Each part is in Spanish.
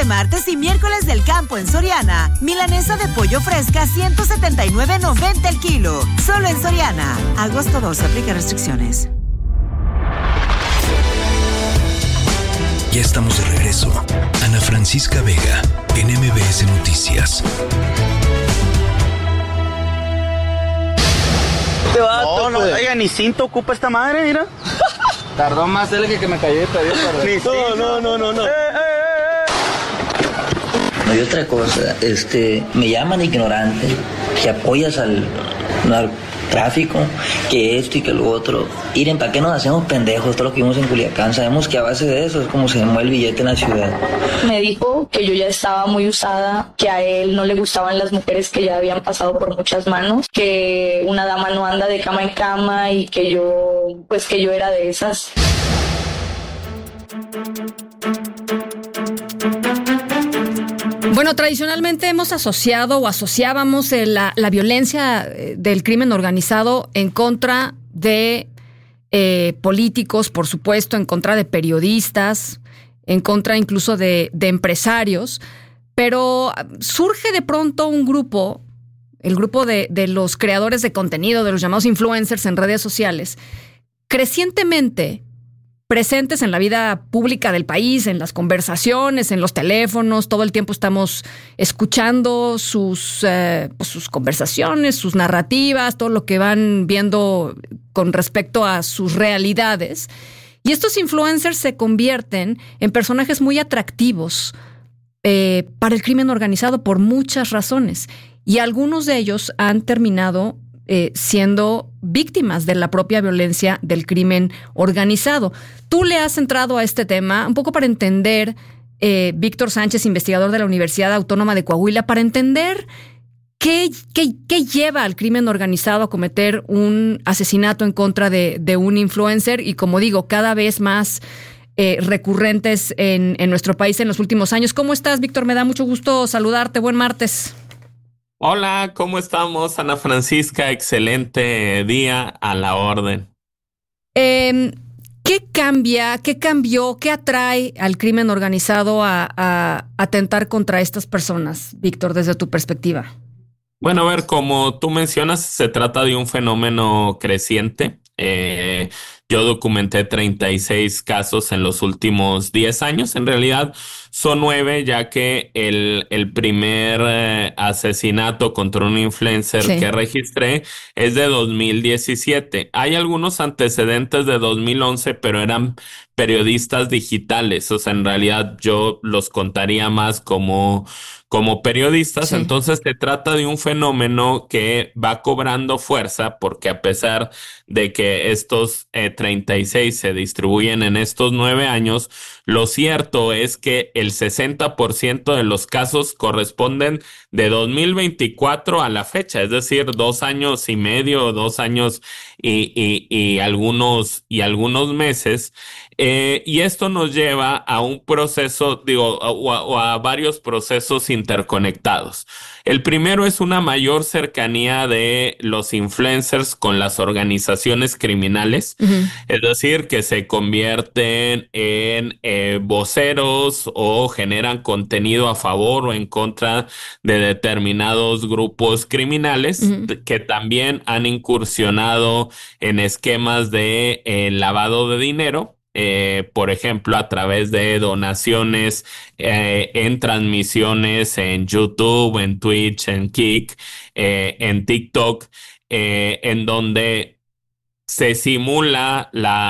martes y miércoles del campo en Soriana. Milanesa de pollo fresca, 179.90 el kilo. Solo en Soriana. Agosto 12, aplica restricciones. Ya estamos de regreso. Ana Francisca Vega, en MBS Noticias. No, oiga, ni cinto ocupa esta madre, mira. Tardó más él que me cayó y te dio. No. No hay otra cosa, me llaman ignorante, que apoyas al narcotráfico, que esto y que lo otro. Miren, ¿para qué nos hacemos pendejos? Todo lo que vimos en Culiacán, sabemos que a base de eso es como se mueve el billete en la ciudad. Me dijo que yo ya estaba muy usada, que a él no le gustaban las mujeres que ya habían pasado por muchas manos, que una dama no anda de cama en cama y que yo era de esas. Bueno, tradicionalmente hemos asociado o asociábamos la violencia del crimen organizado en contra de políticos, por supuesto, en contra de periodistas, en contra incluso de empresarios, pero surge de pronto un grupo, el grupo de los creadores de contenido, de los llamados influencers en redes sociales, crecientemente presentes en la vida pública del país, en las conversaciones, en los teléfonos. Todo el tiempo estamos escuchando sus conversaciones, sus narrativas, todo lo que van viendo con respecto a sus realidades. Y estos influencers se convierten en personajes muy atractivos para el crimen organizado por muchas razones. Y algunos de ellos han terminado siendo víctimas de la propia violencia del crimen organizado. Tú le has entrado a este tema un poco para entender, Víctor Sánchez, investigador de la Universidad Autónoma de Coahuila, para entender qué lleva al crimen organizado a cometer un asesinato en contra de un influencer y, como digo, cada vez más recurrentes en nuestro país en los últimos años. ¿Cómo estás, Víctor? Me da mucho gusto saludarte. Buen martes. Hola, ¿cómo estamos, Ana Francisca? Excelente día, a la orden. ¿Qué cambió, qué atrae al crimen organizado a atentar contra estas personas, Víctor, desde tu perspectiva? Bueno, a ver, como tú mencionas, se trata de un fenómeno creciente. Yo documenté 36 casos en los últimos 10 años. En realidad son 9, ya que el primer asesinato contra un influencer que registré es de 2017. Hay algunos antecedentes de 2011, pero eran periodistas digitales. O sea, en realidad yo los contaría más como periodistas. Sí. Entonces se trata de un fenómeno que va cobrando fuerza, porque a pesar de que estos 36 se distribuyen en estos 9 años, lo cierto es que el 60% de los casos corresponden de 2024 a la fecha, es decir, 2 años y medio, 2 años y algunos meses. Y esto nos lleva a un proceso, o a varios procesos interconectados. El primero es una mayor cercanía de los influencers con las organizaciones criminales, es decir, que se convierten en voceros o generan contenido a favor o en contra de determinados grupos criminales que también han incursionado en esquemas de lavado de dinero. Por ejemplo, a través de donaciones en transmisiones en YouTube, en Twitch, en Kick, en TikTok, en donde se simula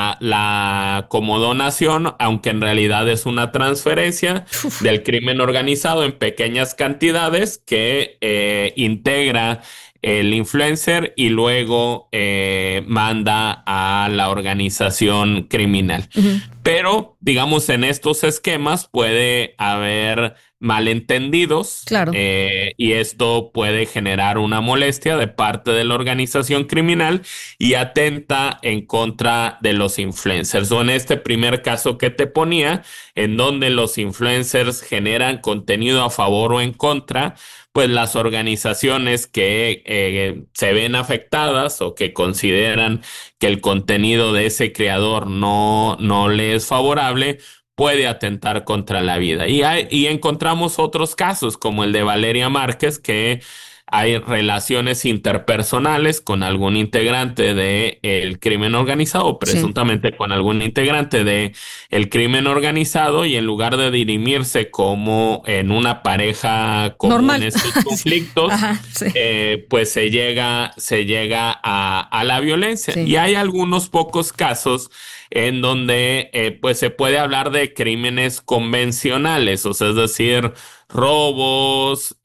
la como donación, aunque en realidad es una transferencia del crimen organizado en pequeñas cantidades que integra el influencer y luego manda a la organización criminal. Pero, digamos, en estos esquemas puede haber malentendidos. Claro. Y esto puede generar una molestia de parte de la organización criminal y atenta en contra de los influencers. O en este primer caso que te ponía, en donde los influencers generan contenido a favor o en contra, pues las organizaciones que se ven afectadas o que consideran que el contenido de ese creador no le es favorable, puede atentar contra la vida. Y encontramos otros casos, como el de Valeria Márquez, que hay relaciones interpersonales con algún integrante del crimen organizado, presuntamente con algún integrante del crimen organizado, y en lugar de dirimirse como en una pareja común normal, en estos conflictos, pues se llega a la violencia. Sí. Y hay algunos pocos casos en donde pues se puede hablar de crímenes convencionales, o sea, es decir, robos,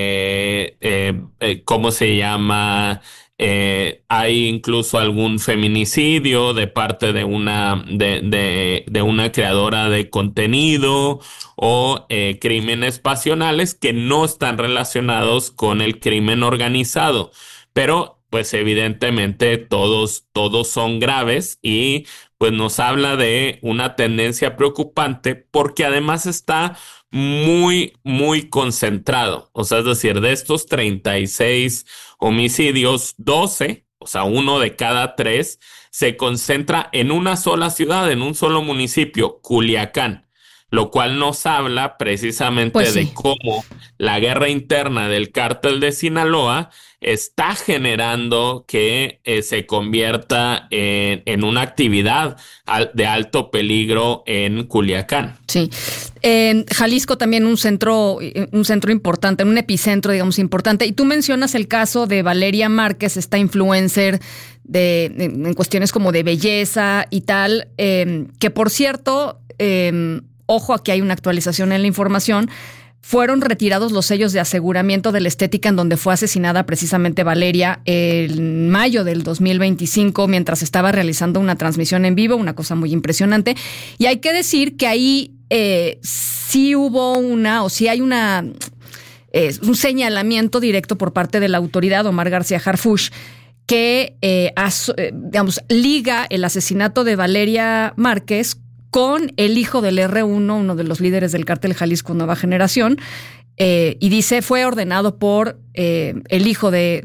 ¿cómo se llama? Hay incluso algún feminicidio de parte de una creadora de contenido, o crímenes pasionales que no están relacionados con el crimen organizado, pero pues evidentemente todos son graves, y pues nos habla de una tendencia preocupante, porque además está muy, muy concentrado. O sea, es decir, de estos 36 homicidios, 12, o sea, 1 de cada 3, se concentra en una sola ciudad, en un solo municipio, Culiacán, lo cual nos habla precisamente de cómo la guerra interna del cártel de Sinaloa está generando que se convierta en una actividad de alto peligro en Culiacán. Sí. Jalisco también un centro importante, un epicentro, digamos, importante. Y tú mencionas el caso de Valeria Márquez, esta influencer en cuestiones como de belleza y tal, que por cierto, ojo, aquí hay una actualización en la información. Fueron retirados los sellos de aseguramiento de la estética en donde fue asesinada precisamente Valeria en mayo del 2025, mientras estaba realizando una transmisión en vivo, una cosa muy impresionante. Y hay que decir que ahí sí hubo sí hay un señalamiento directo por parte de la autoridad, Omar García Harfuch, que liga el asesinato de Valeria Márquez con el hijo del R1, uno de los líderes del cártel Jalisco Nueva Generación, y dice fue ordenado por el hijo del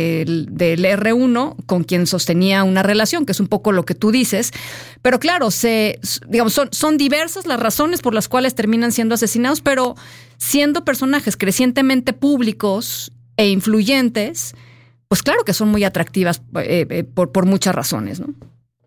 R1 con quien sostenía una relación, que es un poco lo que tú dices. Pero claro, son diversas las razones por las cuales terminan siendo asesinados, pero siendo personajes crecientemente públicos e influyentes, pues claro que son muy atractivas por muchas razones, ¿no?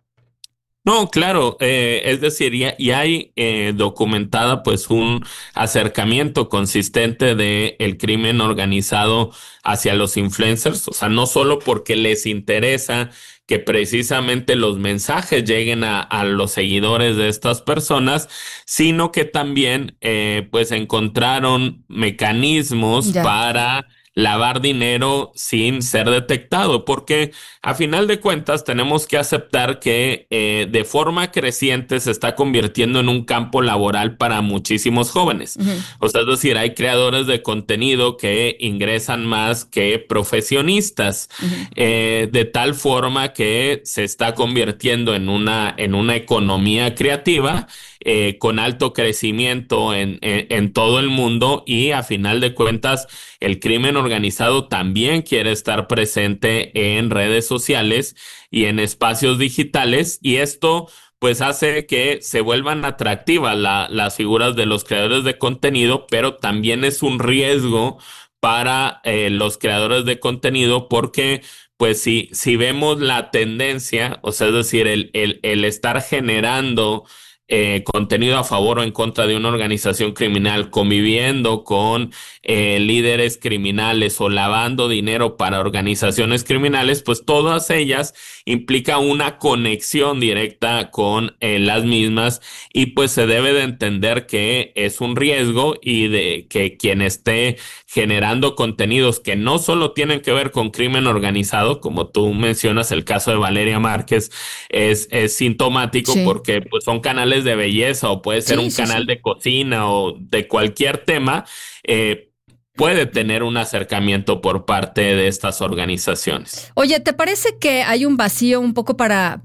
No, claro, es decir, y hay documentada pues un acercamiento consistente del crimen organizado hacia los influencers, o sea, no solo porque les interesa que precisamente los mensajes lleguen a los seguidores de estas personas, sino que también pues encontraron mecanismos para lavar dinero sin ser detectado, porque a final de cuentas tenemos que aceptar que de forma creciente se está convirtiendo en un campo laboral para muchísimos jóvenes. Uh-huh. O sea, es decir, hay creadores de contenido que ingresan más que profesionistas, uh-huh. De tal forma que se está convirtiendo en una economía creativa con alto crecimiento en todo el mundo, y a final de cuentas el crimen organizado también quiere estar presente en redes sociales y en espacios digitales, y esto pues hace que se vuelvan atractivas las figuras de los creadores de contenido, pero también es un riesgo para los creadores de contenido, porque pues si vemos la tendencia, o sea, es decir, el estar generando contenido a favor o en contra de una organización criminal, conviviendo con líderes criminales o lavando dinero para organizaciones criminales, pues todas ellas implica una conexión directa con las mismas, y pues se debe de entender que es un riesgo, y de que quien esté generando contenidos que no solo tienen que ver con crimen organizado, como tú mencionas el caso de Valeria Márquez, es sintomático, sí. Porque pues son canales de belleza, o puede ser un canal de cocina o de cualquier tema, puede tener un acercamiento por parte de estas organizaciones. Oye, ¿te parece que hay un vacío un poco para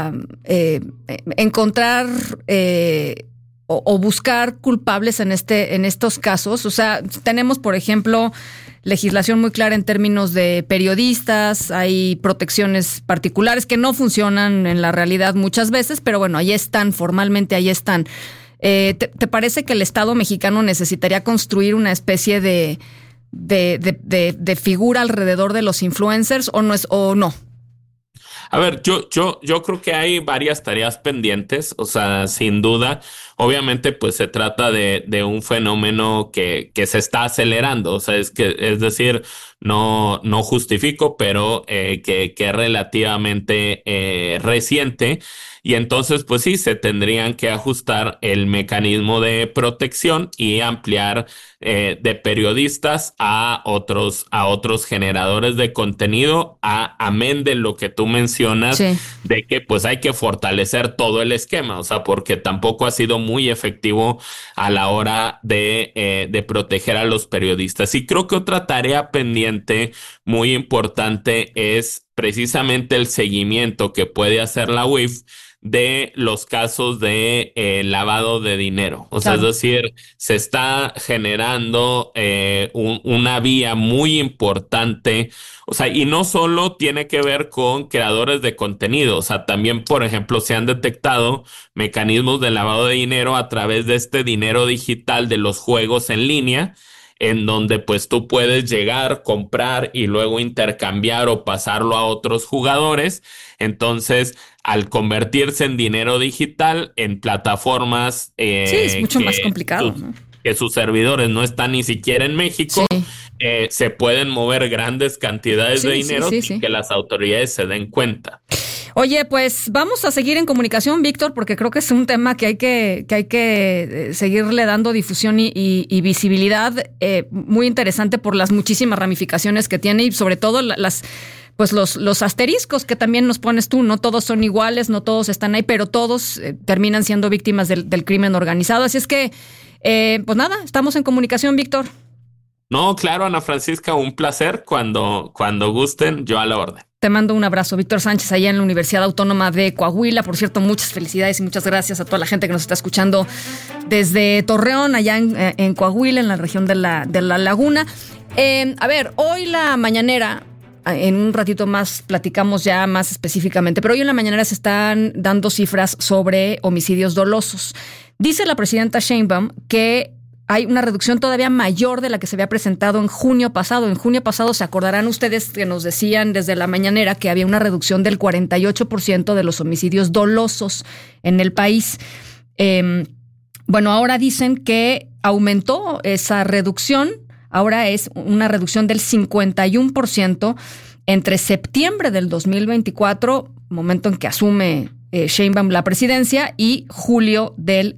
encontrar o buscar culpables en estos casos? O sea, tenemos, por ejemplo, legislación muy clara en términos de periodistas, hay protecciones particulares que no funcionan en la realidad muchas veces, pero bueno, ahí están, formalmente ahí están. ¿Te parece que el Estado mexicano necesitaría construir una especie de figura alrededor de los influencers o no? A ver, yo creo que hay varias tareas pendientes, o sea, sin duda. Obviamente, pues se trata de un fenómeno que se está acelerando, o sea, es decir, no justifico, pero que es relativamente reciente. Y entonces, pues sí, se tendrían que ajustar el mecanismo de protección y ampliar de periodistas a otros generadores de contenido, amén de lo que tú mencionas, sí, de que pues hay que fortalecer todo el esquema, o sea, porque tampoco ha sido muy efectivo a la hora de proteger a los periodistas. Y creo que otra tarea pendiente muy importante es precisamente el seguimiento que puede hacer la UIF de los casos de lavado de dinero. O sea, claro, es decir, se está generando una vía muy importante. O sea, y no solo tiene que ver con creadores de contenido. O sea, también, por ejemplo, se han detectado mecanismos de lavado de dinero a través de este dinero digital de los juegos en línea, en donde pues tú puedes llegar, comprar y luego intercambiar o pasarlo a otros jugadores. Entonces, al convertirse en dinero digital en plataformas sí, es mucho más complicado, ¿no? Que sus servidores no están ni siquiera en México, sí, se pueden mover grandes cantidades de dinero sin que las autoridades se den cuenta. Oye, pues vamos a seguir en comunicación, Víctor, porque creo que es un tema que hay que seguirle dando difusión y visibilidad, muy interesante por las muchísimas ramificaciones que tiene y sobre todo los asteriscos que también nos pones tú. No todos son iguales, no todos están ahí, pero todos terminan siendo víctimas del crimen organizado. Así es que, pues nada, estamos en comunicación, Víctor. No, claro, Ana Francisca, un placer. Cuando gusten, yo a la orden. Te mando un abrazo, Víctor Sánchez, allá en la Universidad Autónoma de Coahuila. Por cierto, muchas felicidades y muchas gracias a toda la gente que nos está escuchando desde Torreón, allá en Coahuila, en la región de la Laguna. A ver, hoy la mañanera, en un ratito más platicamos ya más específicamente, pero hoy en la mañanera se están dando cifras sobre homicidios dolosos. Dice la presidenta Sheinbaum que hay una reducción todavía mayor de la que se había presentado en junio pasado. En junio pasado se acordarán ustedes que nos decían desde la mañanera que había una reducción del 48% de los homicidios dolosos en el país. Bueno, ahora dicen que aumentó esa reducción. Ahora es una reducción del 51% entre septiembre del 2024, momento en que asume Sheinbaum la presidencia, y julio del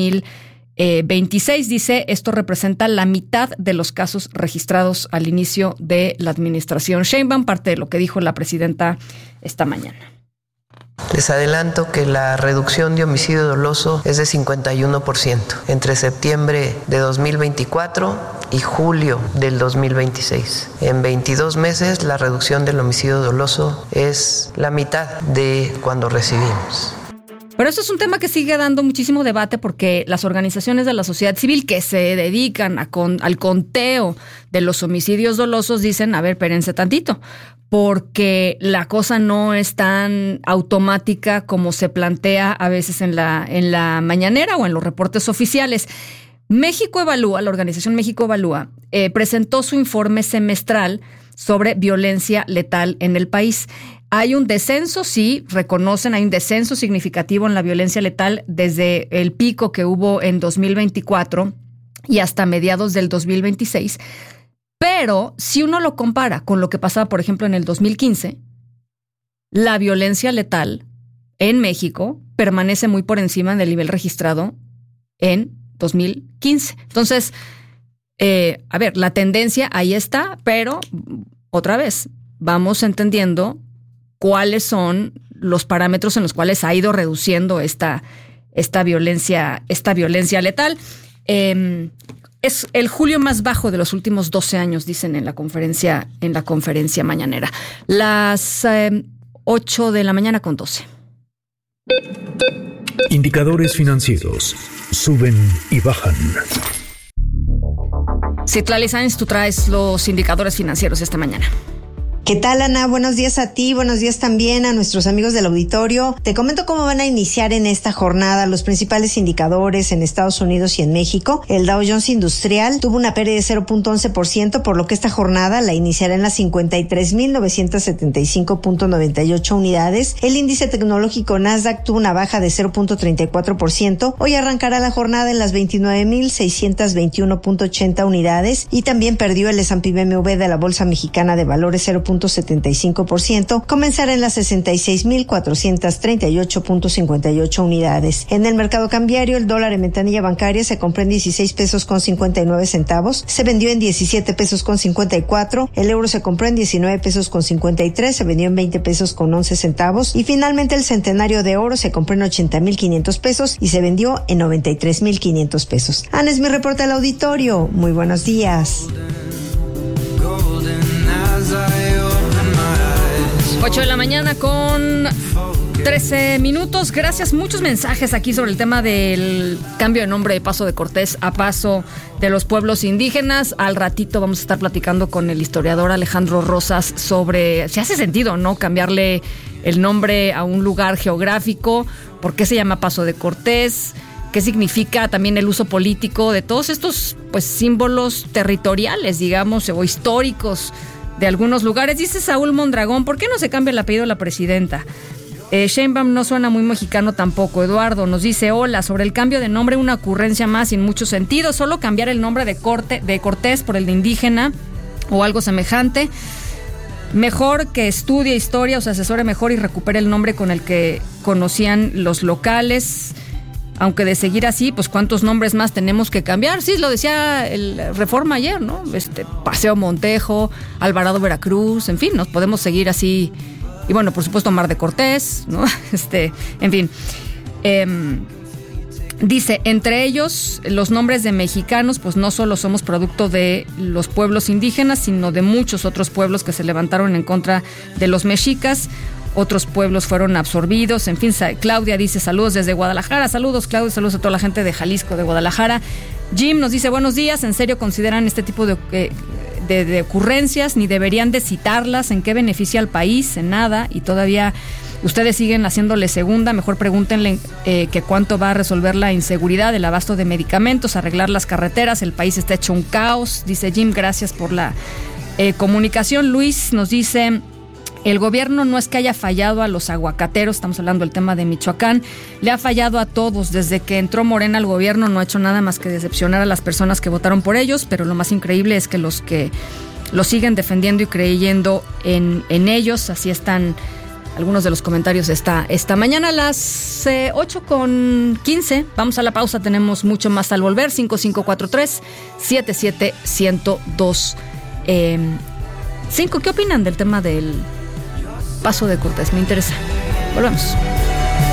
2026. Dice, esto representa la mitad de los casos registrados al inicio de la administración Sheinbaum, parte de lo que dijo la presidenta esta mañana. Les adelanto que la reducción de homicidio doloso es de 51% entre septiembre de 2024 y julio del 2026. En 22 meses la reducción del homicidio doloso es la mitad de cuando recibimos. Pero eso es un tema que sigue dando muchísimo debate porque las organizaciones de la sociedad civil que se dedican al conteo de los homicidios dolosos dicen, a ver, espérense tantito, porque la cosa no es tan automática como se plantea a veces en la mañanera o en los reportes oficiales. México Evalúa, la organización México Evalúa, presentó su informe semestral sobre violencia letal en el país. Hay un descenso, sí, reconocen, hay un descenso significativo en la violencia letal desde el pico que hubo en 2024 y hasta mediados del 2026. Pero si uno lo compara con lo que pasaba, por ejemplo, en el 2015, la violencia letal en México permanece muy por encima del nivel registrado en 2015. Entonces, a ver, la tendencia ahí está, pero otra vez, vamos entendiendo cuáles son los parámetros en los cuales ha ido reduciendo esta violencia letal. Es el julio más bajo de los últimos 12 años, dicen en la conferencia mañanera. Las 8 de la mañana con 12. Indicadores financieros suben y bajan. Citlali Sáenz, tú traes los indicadores financieros esta mañana. ¿Qué tal, Ana? Buenos días a ti, buenos días también a nuestros amigos del auditorio. Te comento cómo van a iniciar en esta jornada los principales indicadores en Estados Unidos y en México. El Dow Jones Industrial tuvo una pérdida de 0.11%, por lo que esta jornada la iniciará en las 53.975.98 unidades. El índice tecnológico Nasdaq tuvo una baja de 0.34%. Hoy arrancará la jornada en las 29.621.80 unidades y también perdió el S&P BMW de la Bolsa Mexicana de Valores 0.75%, comenzará en las 66.438.58 unidades. En el mercado cambiario, el dólar en ventanilla bancaria se compró en 16 pesos con 59 centavos, se vendió en 17 pesos con 54, el euro se compró en 19 pesos con 53, se vendió en 20 pesos con 11 centavos y finalmente el centenario de oro se compró en 80.500 pesos y se vendió en 93.500 pesos. Ana, es mi reporte al auditorio. Muy buenos días. 8 de la mañana con 13 minutos. Gracias. Muchos mensajes aquí sobre el tema del cambio de nombre de Paso de Cortés a Paso de los Pueblos Indígenas. Al ratito vamos a estar platicando con el historiador Alejandro Rosas sobre si hace sentido, ¿no?, cambiarle el nombre a un lugar geográfico. ¿Por qué se llama Paso de Cortés? ¿Qué significa también el uso político de todos estos, pues, símbolos territoriales, digamos, o históricos de algunos lugares? Dice Saúl Mondragón, ¿por qué no se cambia el apellido de la presidenta? Sheinbaum no suena muy mexicano tampoco. Eduardo nos dice, hola, sobre el cambio de nombre, una ocurrencia más sin mucho sentido, solo cambiar el nombre de Cortés por el de indígena o algo semejante. Mejor que estudie historia o se asesore mejor y recupere el nombre con el que conocían los locales. Aunque de seguir así, pues ¿cuántos nombres más tenemos que cambiar? Sí, lo decía el Reforma ayer, ¿no? Paseo Montejo, Alvarado Veracruz, en fin, nos podemos seguir así. Y bueno, por supuesto, Mar de Cortés, ¿no? En fin. Dice, entre ellos, los nombres de mexicanos, pues no solo somos producto de los pueblos indígenas, sino de muchos otros pueblos que se levantaron en contra de los mexicas. Otros pueblos fueron absorbidos, en fin. Claudia dice, saludos desde Guadalajara. Saludos, Claudia, saludos a toda la gente de Jalisco, de Guadalajara. Jim nos dice, buenos días, ¿en serio consideran este tipo de ocurrencias? Ni deberían de citarlas. ¿En qué beneficia al país? En nada. Y todavía ustedes siguen haciéndole segunda. Mejor pregúntenle que cuánto va a resolver la inseguridad, el abasto de medicamentos, arreglar las carreteras. El país está hecho un caos. Dice Jim, gracias por la comunicación. Luis nos dice, el gobierno no es que haya fallado a los aguacateros, estamos hablando del tema de Michoacán, le ha fallado a todos. Desde que entró Morena al gobierno no ha hecho nada más que decepcionar a las personas que votaron por ellos, pero lo más increíble es que los siguen defendiendo y creyendo en ellos. Así están algunos de los comentarios esta mañana a las 8:15. Vamos a la pausa, tenemos mucho más al volver. 5543-77102. ¿Qué opinan del tema del Paso de Cortés? Me interesa. Volvemos.